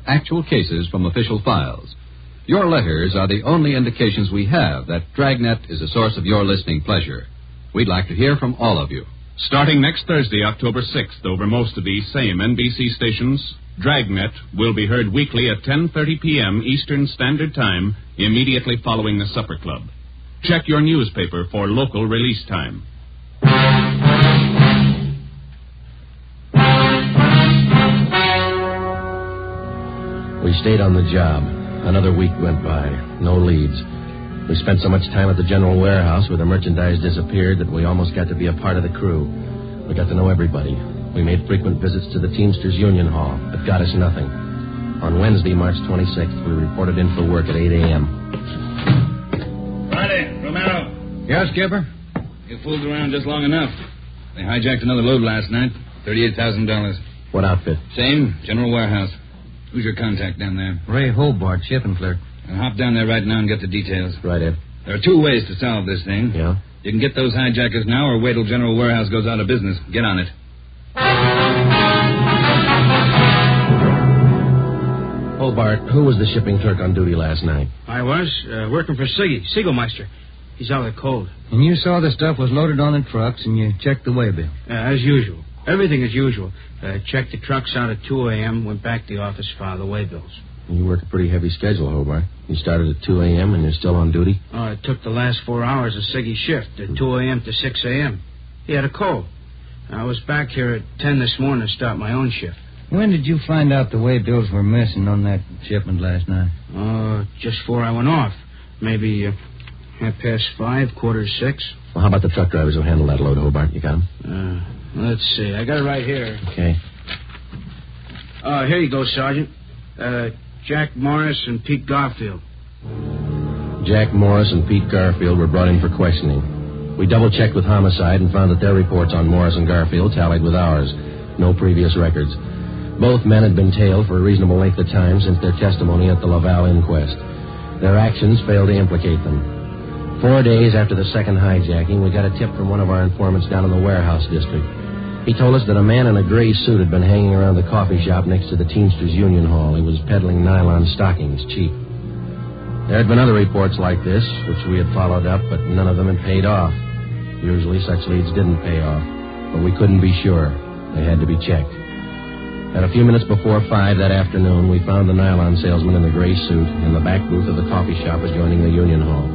actual cases from official files. Your letters are the only indications we have that Dragnet is a source of your listening pleasure. We'd like to hear from all of you. Starting next Thursday, October 6th, over most of these same NBC stations, Dragnet will be heard weekly at 10:30 p.m. Eastern Standard Time, immediately following the Supper Club. Check your newspaper for local release time. We stayed on the job. Another week went by. No leads. We spent so much time at the general warehouse where the merchandise disappeared that we almost got to be a part of the crew. We got to know everybody. We made frequent visits to the Teamsters Union Hall, but got us nothing. On Wednesday, March 26th, we reported in for work at 8 a.m. Friday, Romero. Yes, Skipper? You fooled around just long enough. They hijacked another load last night. $38,000. What outfit? Same, general warehouse. Who's your contact down there? Ray Hobart, shipping clerk. I'll hop down there right now and get the details. Right, Ed. There are two ways to solve this thing. Yeah? You can get those hijackers now or wait till General Warehouse goes out of business. Get on it. Hobart, who was the shipping clerk on duty last night? I was, working for Siggy, Siegelmeister. He's out of the cold. And you saw the stuff was loaded on the trucks and you checked the waybill. As usual. Everything as usual. Checked the trucks out at 2 a.m., went back to the office, filed the waybills. You work a pretty heavy schedule, Hobart. You started at 2 a.m. and you're still on duty? It took the last 4 hours of Siggy's shift, at 2 a.m. to 6 a.m. He had a cold. I was back here at 10 this morning to start my own shift. When did you find out the waybills were missing on that shipment last night? Just before I went off. Maybe 5:30, 5:45. Well, how about the truck drivers who handled that load, Hobart? You got them? Let's see. I got it right here. Okay. Here you go, Sergeant. Jack Morris and Pete Garfield. Jack Morris and Pete Garfield were brought in for questioning. We double-checked with Homicide and found that their reports on Morris and Garfield tallied with ours. No previous records. Both men had been tailed for a reasonable length of time since their testimony at the Laval inquest. Their actions failed to implicate them. 4 days after the second hijacking, we got a tip from one of our informants down in the warehouse district. He told us that a man in a gray suit had been hanging around the coffee shop next to the Teamsters Union Hall. He was peddling nylon stockings cheap. There had been other reports like this, which we had followed up, but none of them had paid off. Usually such leads didn't pay off, but we couldn't be sure. They had to be checked. At a few minutes before 5 that afternoon, we found the nylon salesman in the gray suit in the back booth of the coffee shop adjoining the Union Hall.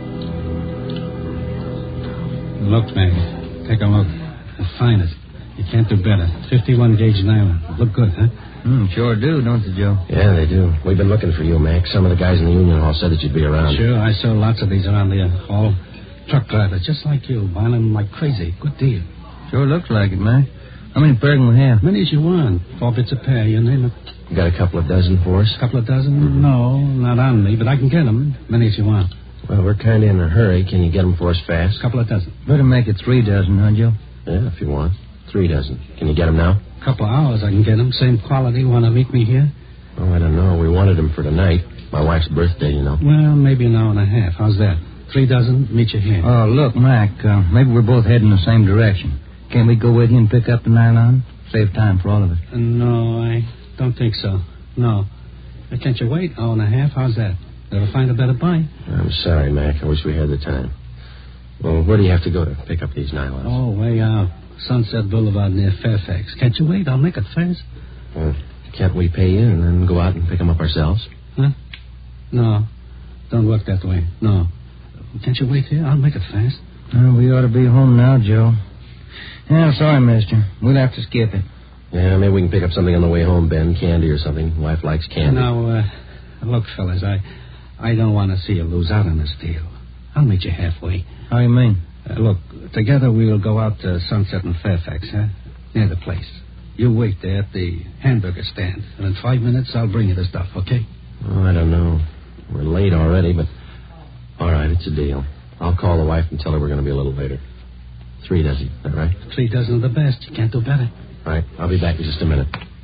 Look, Maggie. Take a look. The finest. You can't do better. 51-gauge nylon. Look good, huh? Sure do, don't they, Joe? Yeah, they do. We've been looking for you, Mac. Some of the guys in the Union Hall said that you'd be around. Sure, I saw lots of these around the hall. Truck drivers, just like you, buying them like crazy. Good deal. Sure looks like it, Mac. How many pair can we have? Many as you want. 4 bits a pair, you name it. You got a couple of dozen for us? A couple of dozen? Mm-hmm. No, not on me, but I can get them. Many as you want. Well, we're kind of in a hurry. Can you get them for us fast? A couple of dozen. Better make it 3 dozen, huh, Joe? Yeah, if you want. 3 dozen. Can you get them now? A couple of hours I can get them. Same quality. Want to meet me here? Oh, I don't know. We wanted them for tonight. My wife's birthday, you know. Well, maybe an hour and a half. How's that? 3 dozen, meet you here. Oh, look, Mac, maybe we're both heading the same direction. Can't we go with you and pick up the nylon? Save time for all of us. No, I don't think so. No. Can't you wait? Hour and a half? How's that? Never find a better buy. I'm sorry, Mac. I wish we had the time. Well, where do you have to go to pick up these nylons? Oh, way out. Sunset Boulevard near Fairfax. Can't you wait? I'll make it fast. Can't we pay you and then go out and pick them up ourselves? Huh? No. Don't work that way. No. Can't you wait here? I'll make it fast. We ought to be home now, Joe. Yeah, sorry, mister. We'll have to skip it. Yeah, maybe we can pick up something on the way home, Ben. Candy or something. Wife likes candy. Now, look, fellas, I don't want to see you lose out on this deal. I'll meet you halfway. How do you mean? Look, together we'll go out to Sunset and Fairfax, huh? Near the place. You wait there at the hamburger stand, and in 5 minutes I'll bring you the stuff, okay? Oh, I don't know. We're late already, but... All right, it's a deal. I'll call the wife and tell her we're going to be a little later. 3 dozen, is that right? 3 dozen of the best. You can't do better. All right, I'll be back in just a minute.